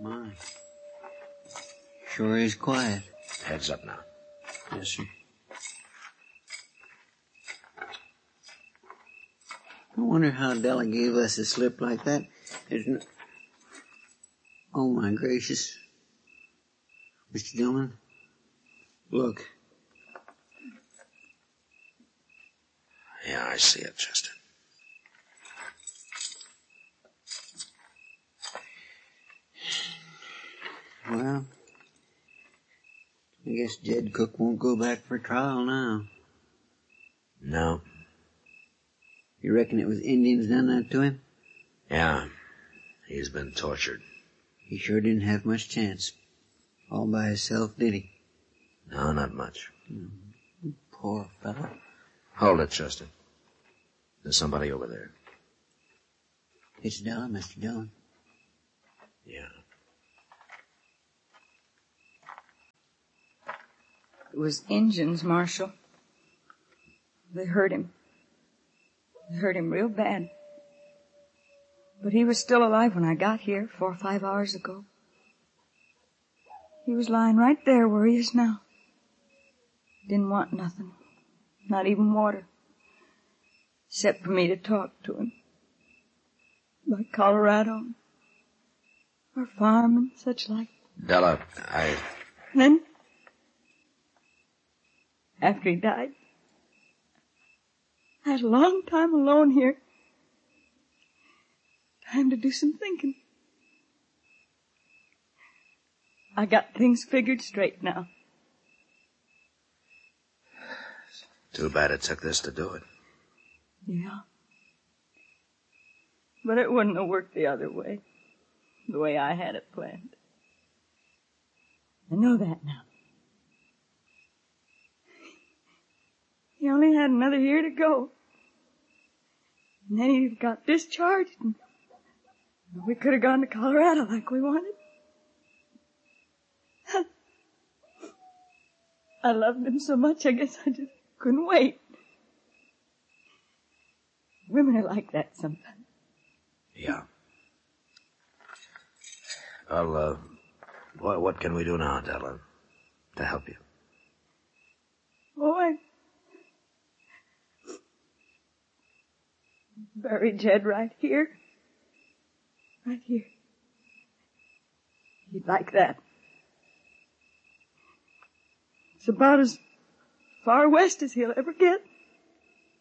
My. Sure is quiet. Heads up now. Yes, sir. I wonder how Della gave us a slip like that. Oh, my gracious. Mr. Dillon, look. Yeah, I see it, Chester. Well, I guess Jed Cook won't go back for trial now. No. You reckon it was Indians done that to him? Yeah. He's been tortured. He sure didn't have much chance. All by himself, did he? No, not much. Poor fellow. Hold it, Chester. There's somebody over there. It's Della, Mr. Dillon. Yeah. It was Injuns, Marshal. They hurt him. They hurt him real bad. But he was still alive when I got here 4 or 5 hours ago. He was lying right there where he is now. Didn't want nothing. Not even water. Except for me to talk to him. About Colorado. Our farm and such like. Della, Then, after he died, I had a long time alone here. Time to do some thinking. I got things figured straight now. Too bad it took this to do it. Yeah. But it wouldn't have worked the other way. The way I had it planned. I know that now. He only had another year to go. And then he got discharged and we could have gone to Colorado like we wanted. I loved him so much, I guess I just couldn't wait. Women are like that sometimes. Yeah. Well, what can we do now, Della, to help you? Oh, I buried Jed right here. Right here. He'd like that. It's about as far west as he'll ever get.